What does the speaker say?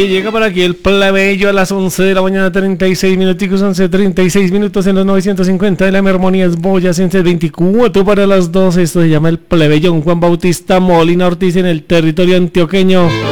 Y llega por aquí el plebeyo a las 11 de la mañana, 36 minuticos, 11:36 minutos en los 950 de la Mermonías Boyacense, 24 para las 12. Esto se llama el plebeyón Juan Bautista Molina Ortiz en el territorio antioqueño.